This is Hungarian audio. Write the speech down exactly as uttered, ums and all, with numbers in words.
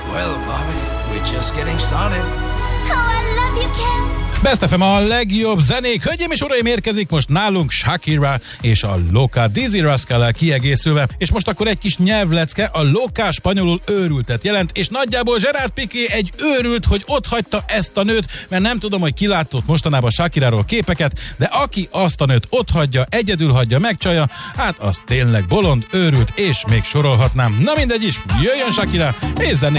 Well, Bobby, we're just getting started. Oh, I love you, Ken. Best ef em a legjobb zenék. Hölgyeim és uraim, érkezik most nálunk Shakira és a Loca Dizzy Rascal-el kiegészülve. És most akkor egy kis nyelvlecke. A Loca spanyolul őrültet jelent, és nagyjából Gerard Piqué egy őrült, hogy ott hagyta ezt a nőt, mert nem tudom, hogy ki látott mostanában Shakiráról képeket, de aki azt a nőt ott hagyja, egyedül hagyja, megcsalja, hát az tényleg bolond, őrült, és még sorolhatnám. Na mindegy is, jöjjön Shakira, és zené.